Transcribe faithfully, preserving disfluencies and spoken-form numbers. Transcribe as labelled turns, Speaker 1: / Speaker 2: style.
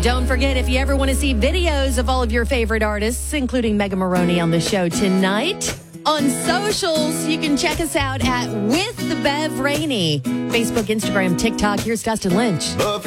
Speaker 1: Don't forget, if you ever want to see videos of all of your favorite artists, including Mega Maroney on the show tonight, on socials, you can check us out at With the Bev Rainey. Facebook, Instagram, TikTok. Here's Dustin Lynch.